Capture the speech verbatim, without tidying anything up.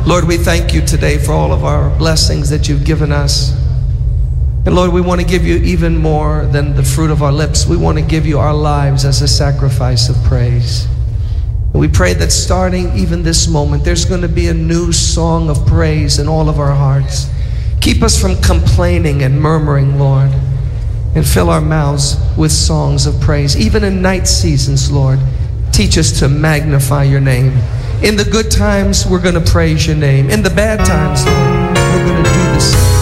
Lord, we thank you today for all of our blessings that you've given us. And Lord, we want to give you even more than the fruit of our lips. We want to give you our lives as a sacrifice of praise. And we pray that starting even this moment, there's going to be a new song of praise in all of our hearts. Keep us from complaining and murmuring, Lord, and fill our mouths with songs of praise. Even in night seasons, Lord, teach us to magnify your name. In the good times, we're going to praise your name. In the bad times, Lord, we're going to do the same.